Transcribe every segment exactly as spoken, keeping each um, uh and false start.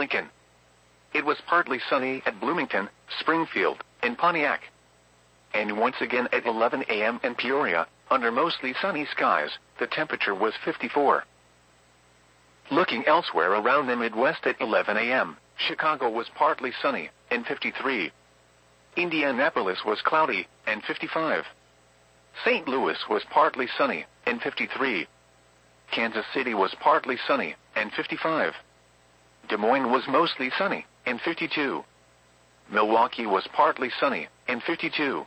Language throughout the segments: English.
Lincoln. It was partly sunny at Bloomington, Springfield, and Pontiac. And once again at eleven a m in Peoria, under mostly sunny skies, the temperature was fifty-four. Looking elsewhere around the Midwest at eleven a m, Chicago was partly sunny, and fifty-three. Indianapolis was cloudy, and fifty-five. Saint Louis was partly sunny, and fifty-three. Kansas City was partly sunny, and fifty-five. Des Moines was mostly sunny, and fifty-two. Milwaukee was partly sunny, and fifty-two.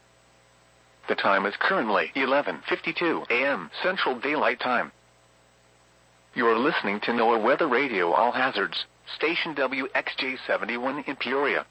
The time is currently eleven fifty-two a m Central Daylight Time. You're listening to NOAA Weather Radio All Hazards, station W X J seventy-one in Peoria.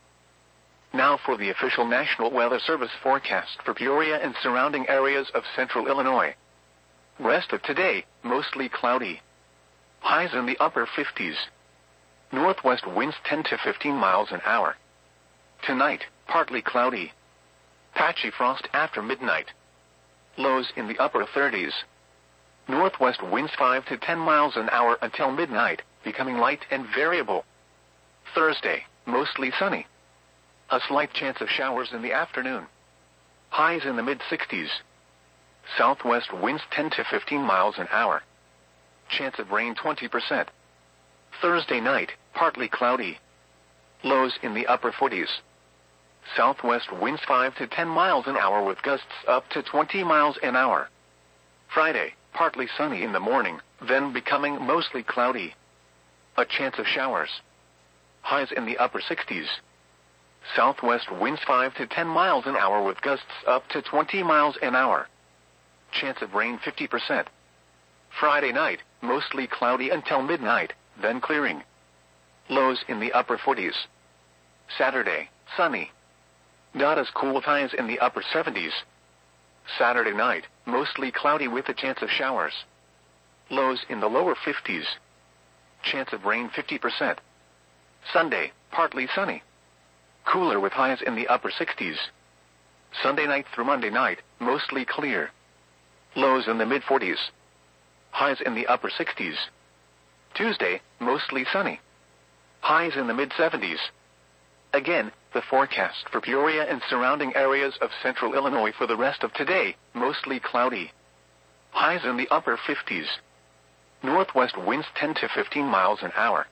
Now for the official National Weather Service forecast for Peoria and surrounding areas of central Illinois. Rest of today, mostly cloudy. Highs in the upper fifties. Northwest winds ten to fifteen miles an hour. Tonight, partly cloudy. Patchy frost after midnight. Lows in the upper thirties. Northwest winds five to ten miles an hour until midnight, becoming light and variable. Thursday, mostly sunny. A slight chance of showers in the afternoon. Highs in the mid-sixties. Southwest winds ten to fifteen miles an hour. Chance of rain twenty percent. Thursday night, partly cloudy. Lows in the upper forties. Southwest winds five to ten miles an hour with gusts up to twenty miles an hour. Friday, partly sunny in the morning, then becoming mostly cloudy. A chance of showers. Highs in the upper sixties. Southwest winds five to ten miles an hour with gusts up to twenty miles an hour. Chance of rain fifty percent. Friday night, mostly cloudy until midnight, then clearing. Lows in the upper forties. Saturday, sunny. Not as cool, highs in the upper seventies. Saturday night, mostly cloudy with a chance of showers. Lows in the lower fifties. Chance of rain fifty percent. Sunday, partly sunny. Cooler with highs in the upper sixties. Sunday night through Monday night, mostly clear. Lows in the mid forties. Highs in the upper sixties. Tuesday, mostly sunny. Highs in the mid seventies. Again, the forecast for Peoria and surrounding areas of central Illinois for the rest of today, mostly cloudy. Highs in the upper fifties. Northwest winds ten to fifteen miles an hour.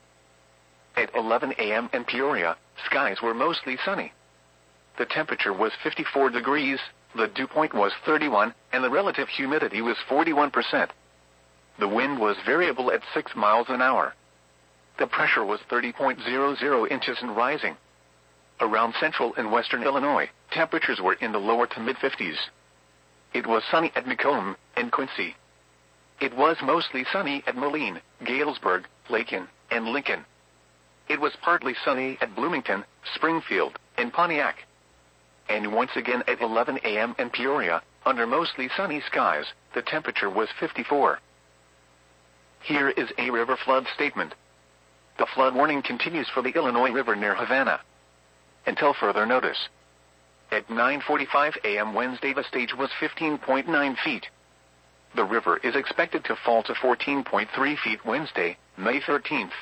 At eleven a m in Peoria, skies were mostly sunny. The temperature was fifty-four degrees, the dew point was thirty-one, and the relative humidity was forty-one percent. The wind was variable at six miles an hour. The pressure was thirty point zero zero inches and rising. Around central and western Illinois, temperatures were in the lower to mid-fifties. It was sunny at Macomb and Quincy. It was mostly sunny at Moline, Galesburg, Lakin, and Lincoln. It was partly sunny at Bloomington, Springfield, and Pontiac. And once again at eleven a m in Peoria, under mostly sunny skies, the temperature was fifty-four. Here is a river flood statement. The flood warning continues for the Illinois River near Havana until further notice. At nine forty-five a m Wednesday, the stage was fifteen point nine feet. The river is expected to fall to fourteen point three feet Wednesday, May thirteenth.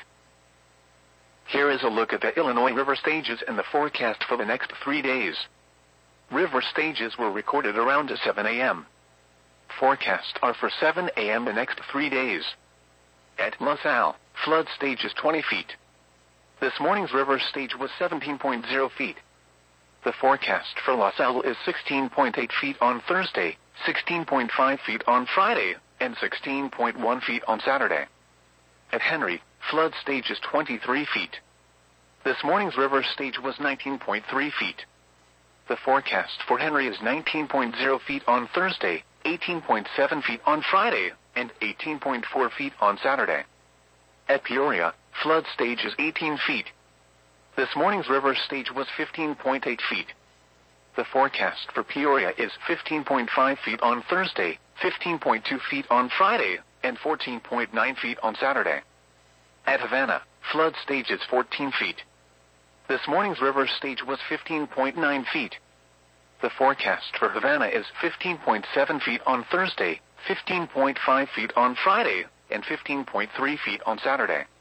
Here is a look at the Illinois river stages and the forecast for the next three days. River stages were recorded around seven a m Forecasts are for seven a m the next three days. At LaSalle, flood stage is twenty feet. This morning's river stage was seventeen point zero feet. The forecast for LaSalle is sixteen point eight feet on Thursday, sixteen point five feet on Friday, and sixteen point one feet on Saturday. At Henry, flood stage is twenty-three feet. This morning's river stage was nineteen point three feet. The forecast for Henry is nineteen point zero feet on Thursday, eighteen point seven feet on Friday, and eighteen point four feet on Saturday. At Peoria, flood stage is eighteen feet. This morning's river stage was fifteen point eight feet. The forecast for Peoria is fifteen point five feet on Thursday, fifteen point two feet on Friday, and fourteen point nine feet on Saturday. At Havana, flood stage is fourteen feet. This morning's river stage was fifteen point nine feet. The forecast for Havana is fifteen point seven feet on Thursday, fifteen point five feet on Friday, and fifteen point three feet on Saturday.